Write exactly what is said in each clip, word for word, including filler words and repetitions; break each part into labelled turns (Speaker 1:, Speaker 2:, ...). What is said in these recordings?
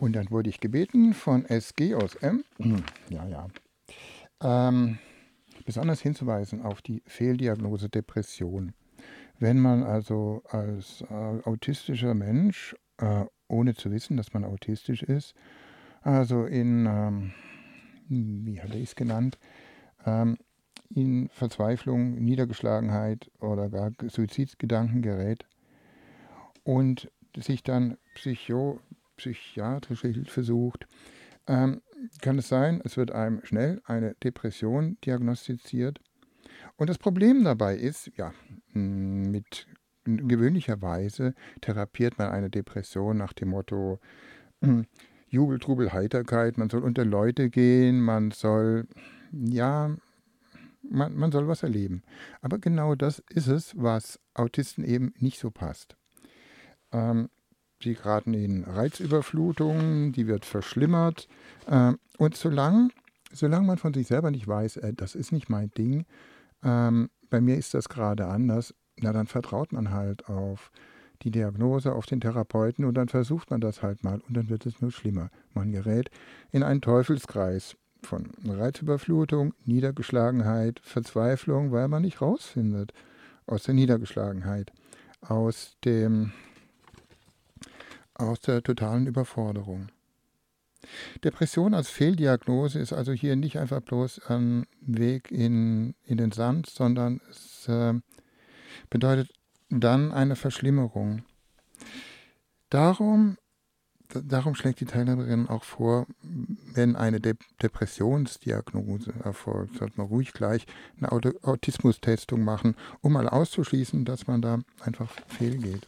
Speaker 1: Und dann wurde ich gebeten von S G aus M, ja, ja, ähm, besonders hinzuweisen auf die Fehldiagnose Depression. Wenn man also als äh, autistischer Mensch, äh, ohne zu wissen, dass man autistisch ist, also in, ähm, wie hatte ich es genannt, ähm, in Verzweiflung, Niedergeschlagenheit oder gar Suizidgedanken gerät und sich dann psycho, psychiatrische Hilfe sucht, ähm, kann es sein, es wird einem schnell eine Depression diagnostiziert. Und das Problem dabei ist, ja, mit gewöhnlicherweise therapiert man eine Depression nach dem Motto Jubel, Trubel, Heiterkeit, man soll unter Leute gehen, man soll, ja, man, man soll was erleben. Aber genau das ist es, was Autisten eben nicht so passt. Ähm, sie geraten in Reizüberflutung, die wird verschlimmert. Ähm, und solange, solange man von sich selber nicht weiß, äh, das ist nicht mein Ding, ähm, bei mir ist das gerade anders, na dann vertraut man halt auf die Diagnose, auf den Therapeuten und dann versucht man das halt mal und dann wird es nur schlimmer. Man gerät in einen Teufelskreis von Reizüberflutung, Niedergeschlagenheit, Verzweiflung, weil man nicht rausfindet aus der Niedergeschlagenheit, aus dem aus der totalen Überforderung. Depression als Fehldiagnose ist also hier nicht einfach bloß ein Weg in, in den Sand, sondern es äh, bedeutet dann eine Verschlimmerung. Darum, d- darum schlägt die Teilnehmerin auch vor, wenn eine De- Depressionsdiagnose erfolgt, sollte man ruhig gleich eine Auto- Autismustestung machen, um mal auszuschließen, dass man da einfach fehlgeht.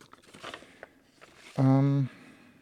Speaker 1: Ähm,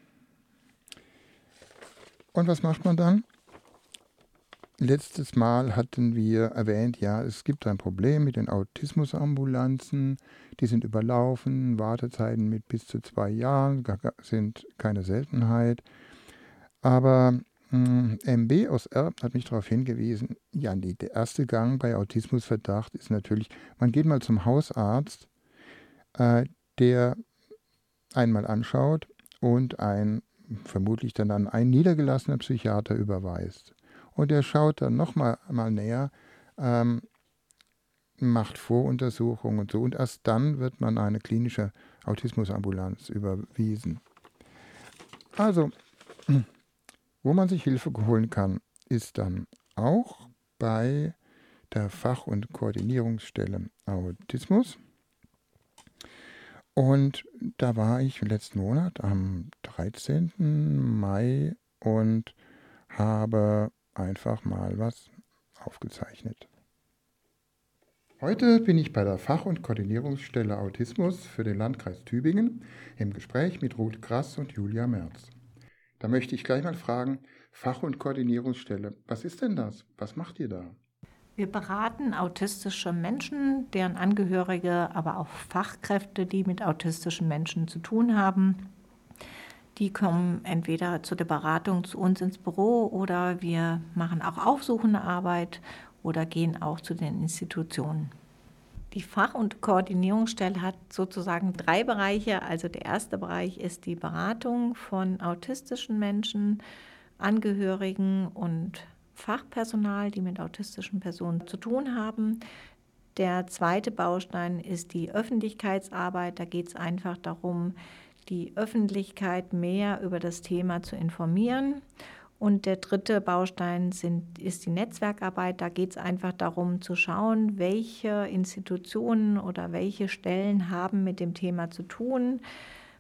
Speaker 1: und was macht man dann? Letztes Mal hatten wir erwähnt, ja, es gibt ein Problem mit den Autismusambulanzen. Die sind überlaufen, Wartezeiten mit bis zu zwei Jahren sind keine Seltenheit. Aber mh, M B aus R hat mich darauf hingewiesen, ja, nee, der erste Gang bei Autismusverdacht ist natürlich, man geht mal zum Hausarzt, äh, der einmal anschaut und ein vermutlich dann an einen niedergelassener Psychiater überweist. Und der schaut dann nochmal mal näher, ähm, macht Voruntersuchungen und so. Und erst dann wird man eine klinische Autismusambulanz überwiesen. Also, wo man sich Hilfe holen kann, ist dann auch bei der Fach- und Koordinierungsstelle Autismus. Und da war ich letzten Monat am dreizehnten Mai und habe einfach mal was aufgezeichnet. Heute bin ich bei der Fach- und Koordinierungsstelle Autismus für den Landkreis Tübingen im Gespräch mit Ruth Grass und Julia Merz. Da möchte ich gleich mal fragen, Fach- und Koordinierungsstelle, was ist denn das? Was macht ihr da?
Speaker 2: Wir beraten autistische Menschen, deren Angehörige, aber auch Fachkräfte, die mit autistischen Menschen zu tun haben. Die kommen entweder zu der Beratung zu uns ins Büro oder wir machen auch aufsuchende Arbeit oder gehen auch zu den Institutionen. Die Fach- und Koordinierungsstelle hat sozusagen drei Bereiche. Also der erste Bereich ist die Beratung von autistischen Menschen, Angehörigen und Fachpersonal, die mit autistischen Personen zu tun haben. Der zweite Baustein ist die Öffentlichkeitsarbeit. Da geht es einfach darum, die Öffentlichkeit mehr über das Thema zu informieren. Und der dritte Baustein sind, ist die Netzwerkarbeit. Da geht es einfach darum zu schauen, welche Institutionen oder welche Stellen haben mit dem Thema zu tun.